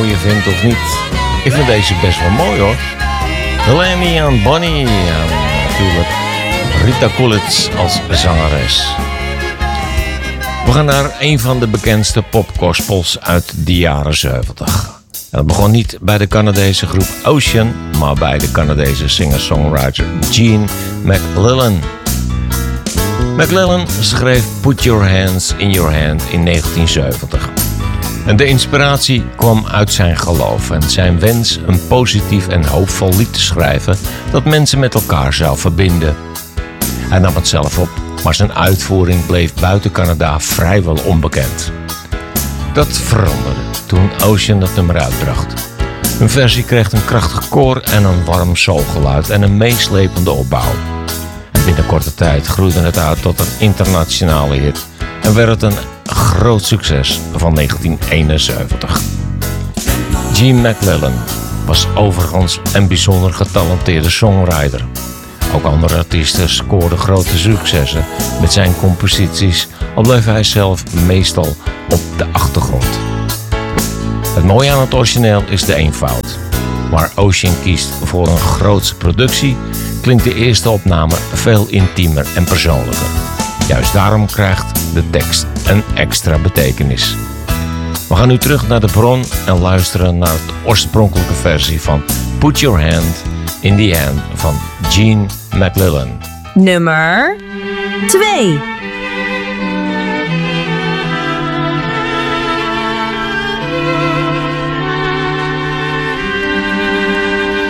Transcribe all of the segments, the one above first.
je vindt of niet. Ik vind deze best wel mooi hoor. Delaney en Bonnie en natuurlijk Rita Coolidge als zangeres. We gaan naar een van de bekendste popgospels uit de jaren 70. Dat begon niet bij de Canadese groep Ocean, maar bij de Canadese singer-songwriter Gene McLellan. McLellan schreef Put Your Hands in Your Hand in 1970. En de inspiratie kwam uit zijn geloof en zijn wens een positief en hoopvol lied te schrijven dat mensen met elkaar zou verbinden. Hij nam het zelf op, maar zijn uitvoering bleef buiten Canada vrijwel onbekend. Dat veranderde toen Ocean het nummer uitbracht. Hun versie kreeg een krachtig koor en een warm soulgeluid en een meeslepende opbouw. Binnen korte tijd groeide het uit tot een internationale hit en werd het een groot succes van 1971. Gene McLellan was overigens een bijzonder getalenteerde songwriter. Ook andere artiesten scoorden grote successen met zijn composities, al bleef hij zelf meestal op de achtergrond. Het mooie aan het origineel is de eenvoud. Waar Ocean kiest voor een grootse productie, klinkt de eerste opname veel intiemer en persoonlijker. Juist daarom krijgt de tekst een extra betekenis. We gaan nu terug naar de bron en luisteren naar de oorspronkelijke versie van Put Your Hand in the Hand van Gene McLellan. Nummer 2.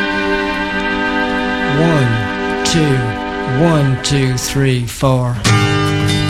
One, two, 1, 2, 3, 4.